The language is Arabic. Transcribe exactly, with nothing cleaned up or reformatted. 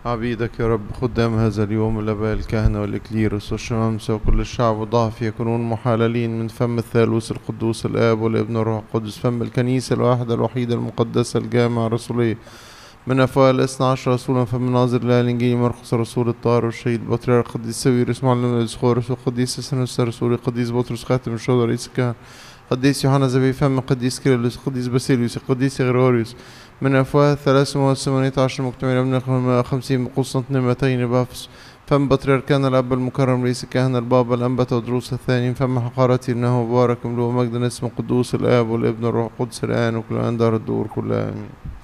عبيدك يا رب خدام هذا اليوم، الآباء الكهنة والإكليروس والشمامسة وكل الشعب وضعف يكونون محاللين من فم الثالوث القدوس الآب والابن والروح القدس، فم الكنيسة الواحدة الوحيدة المقدسة الجامعة الرسولية، من أفواه الاثنى عشر رسولا، فمن ناظر الله الإنجيل مرقس رسول الطاهر والشهيد البطريرك القديس ساويرس معلم الإسخورس والقديس استفانوس الرسول القديس بطرس خاتم الشهداء رئيس الكهنة قديس يوحنا ذبي فم قديس كيرلس قديس باسيليوس قديس غريغوريوس، من أفواه ثلاث وثمانية عشر مجتمعين من خمسين بقسطنطينيتين بافس، فم بطريركان الأب المكرم رئيس الكهنة البابا الأنبا ودروس الثاني، فم حقارتي إنه مبارك ملوء مجد اسم القدوس الآب والابن والروح القدس الآن وكل آن دار الدور كلها آمين.